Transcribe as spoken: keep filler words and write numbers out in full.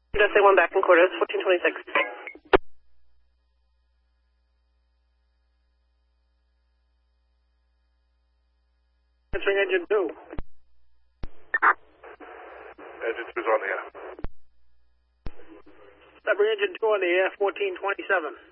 Just say one back in quarters, fourteen twenty-six. Answering engine two. Engine two's on the air. Submarine engine two on the air, fourteen twenty-seven.